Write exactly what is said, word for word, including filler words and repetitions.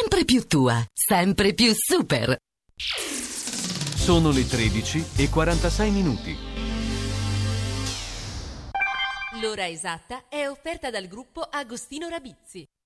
sempre più tua, sempre più super. Sono le tredici e quarantasei minuti. L'ora esatta è offerta dal gruppo Agostino Rabizzi.